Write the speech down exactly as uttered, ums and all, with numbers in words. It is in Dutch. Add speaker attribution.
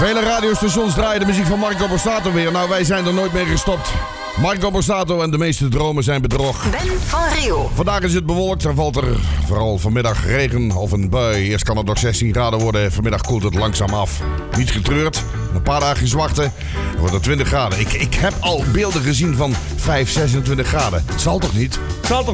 Speaker 1: Vele radiostations draaien de muziek van Marco Borsato weer. Nou, wij zijn er nooit mee gestopt. Marco Borsato en de meeste dromen zijn bedrog.
Speaker 2: Ben van Riel.
Speaker 1: Vandaag is het bewolkt en valt er vooral vanmiddag regen of een bui. Eerst kan het nog zestien graden worden. Vanmiddag koelt het langzaam af. Niet getreurd. Een paar dagen zwachten. Dan wordt het twintig graden. Ik, ik heb al beelden gezien van vijf, zesentwintig graden. Het zal toch niet?
Speaker 3: Het zal toch